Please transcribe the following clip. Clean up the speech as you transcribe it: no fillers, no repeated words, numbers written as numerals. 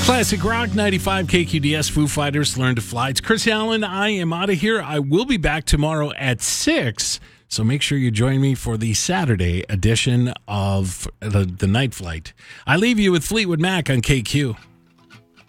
Classic Rock 95 KQDS, Foo Fighters, Learn to Fly. It's Chris Allen. I am out of here. I will be back tomorrow at 6, so make sure you join me for the Saturday edition of the Night Flight. I leave you with Fleetwood Mac on KQ.